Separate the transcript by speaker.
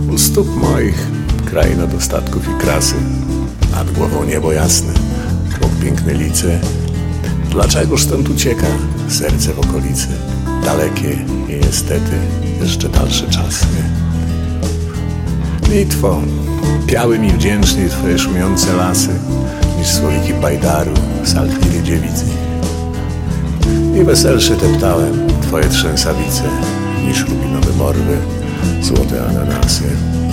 Speaker 1: U stóp moich kraina dostatków i krasy, nad głową niebo jasne, krok piękne lice. Dlaczegoż stąd ucieka serce w okolicy? Dalekie i niestety jeszcze dalsze czasy. Litwo, piały mi wdzięczniej twoje szumiące lasy, niż słowiki bajdaru, saltliwie dziewicy. I weselsze deptałem twoje trzęsawice, niż rubinowe morwy, złote ananasy.